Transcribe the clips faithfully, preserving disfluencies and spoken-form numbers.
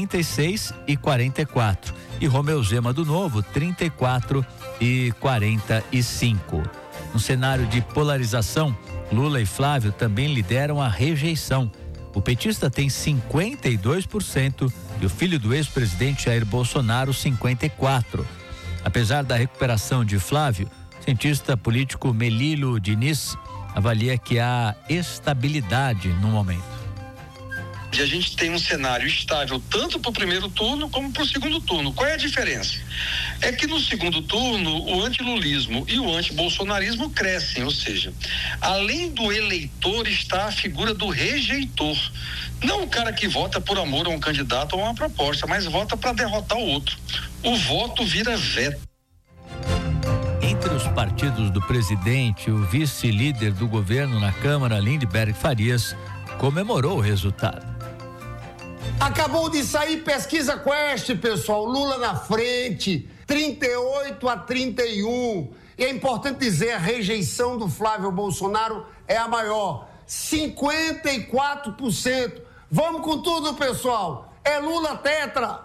trinta e seis e quarenta e quatro. E Romeu Zema do Novo, trinta e quatro e quarenta e cinco. No cenário de polarização, Lula e Flávio também lideram a rejeição. O petista tem cinquenta e dois por cento e o filho do ex-presidente Jair Bolsonaro, cinquenta e quatro por cento. Apesar da recuperação de Flávio, o cientista político Melilo Diniz avalia que há estabilidade no momento. E a gente tem um cenário estável tanto para o primeiro turno como para o segundo turno. Qual é a diferença? É que no segundo turno o antilulismo e o antibolsonarismo crescem, ou seja, além do eleitor está a figura do rejeitor. Não o cara que vota por amor a um candidato ou a uma proposta, mas vota para derrotar o outro. O voto vira veto. Entre os partidos do presidente, o vice-líder do governo na Câmara, Lindbergh Farias, comemorou o resultado. Acabou de sair pesquisa Quest, pessoal. Lula na frente, trinta e oito a trinta e um. E é importante dizer, a rejeição do Flávio Bolsonaro é a maior, cinquenta e quatro por cento. Vamos com tudo, pessoal. É Lula tetra.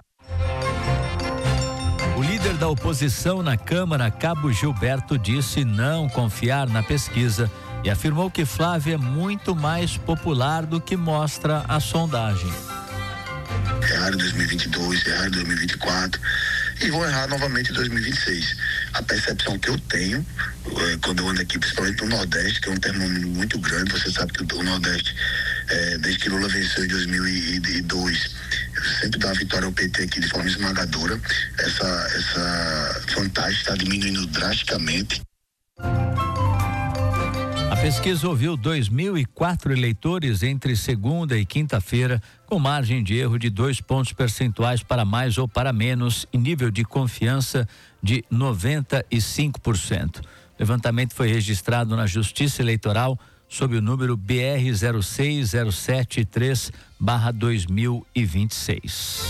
O líder da oposição na Câmara, Cabo Gilberto, disse não confiar na pesquisa e afirmou que Flávio é muito mais popular do que mostra a sondagem. Errar em dois mil e vinte e dois, errar em dois mil e vinte e quatro e vão errar novamente em dois mil e vinte e seis. A percepção que eu tenho, quando eu ando aqui, principalmente no Nordeste, que é um termômetro muito grande, você sabe que o Nordeste, é, desde que Lula venceu em dois mil e dois, sempre dá a vitória ao P T aqui de forma esmagadora. Essa, essa vantagem está diminuindo drasticamente. A pesquisa ouviu dois mil e quatro eleitores entre segunda e quinta-feira, com margem de erro de dois pontos percentuais para mais ou para menos e nível de confiança de noventa e cinco por cento. O levantamento foi registrado na Justiça Eleitoral sob o número B R zero seis zero sete três barra dois mil e vinte e seis.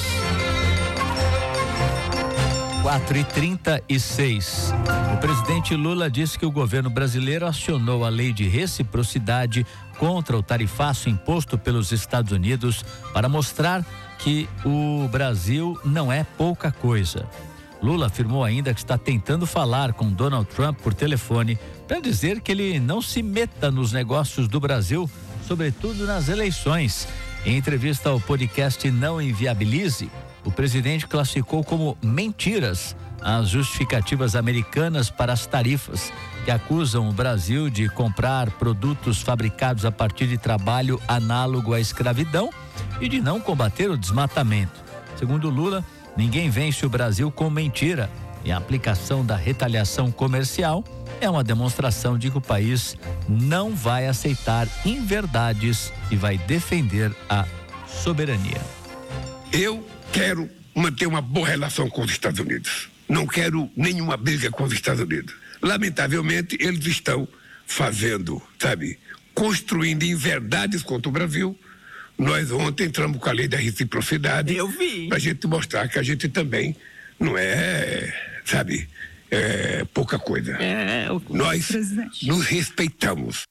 quatro e trinta e seis. O presidente Lula disse que o governo brasileiro acionou a lei de reciprocidade contra o tarifaço imposto pelos Estados Unidos para mostrar que o Brasil não é pouca coisa. Lula afirmou ainda que está tentando falar com Donald Trump por telefone para dizer que ele não se meta nos negócios do Brasil, sobretudo nas eleições. Em entrevista ao podcast Não Inviabilize, o presidente classificou como mentiras as justificativas americanas para as tarifas, que acusam o Brasil de comprar produtos fabricados a partir de trabalho análogo à escravidão e de não combater o desmatamento. Segundo Lula, ninguém vence o Brasil com mentira, e a aplicação da retaliação comercial é uma demonstração de que o país não vai aceitar inverdades e vai defender a soberania. Eu quero manter uma boa relação com os Estados Unidos. Não quero nenhuma briga com os Estados Unidos. Lamentavelmente, eles estão fazendo, sabe, construindo inverdades contra o Brasil. Nós ontem entramos com a lei da reciprocidade. Eu vi. Pra gente mostrar que a gente também não é, sabe, é pouca coisa. É, o Nós presidente. nos respeitamos.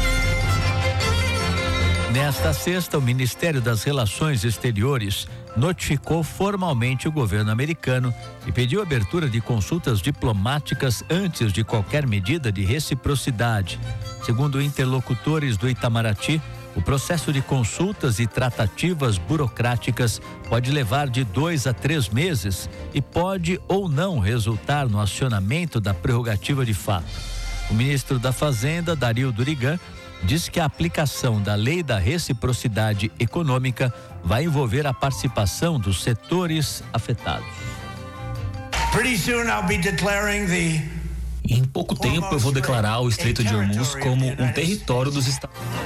Nesta sexta, o Ministério das Relações Exteriores notificou formalmente o governo americano e pediu abertura de consultas diplomáticas antes de qualquer medida de reciprocidade. Segundo interlocutores do Itamaraty, o processo de consultas e tratativas burocráticas pode levar de dois a três meses e pode ou não resultar no acionamento da prerrogativa de fato. O ministro da Fazenda, Dario Durigan, diz que a aplicação da lei da reciprocidade econômica vai envolver a participação dos setores afetados. Pretty soon I'll be declaring the Em pouco tempo eu vou declarar o Estreito de Hormuz como um território dos Estados Unidos.